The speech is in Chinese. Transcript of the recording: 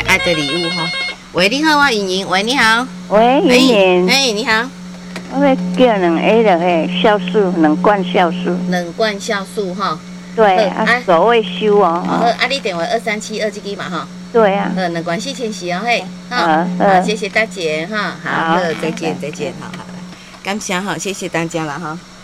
爱的礼物哈。喂，你好，我莹莹。喂，你好。 喂，莹莹。 哎，你好。 我要叫2个落去酵素，2罐酵素。 2罐酵素哈。 对啊，手会修哦。 好，啊，你电话2372这个嘛哈。 对啊。 2罐4千哦嘿。好，谢谢大姐哈。好，再见，好，感谢哈，谢谢大家了哈。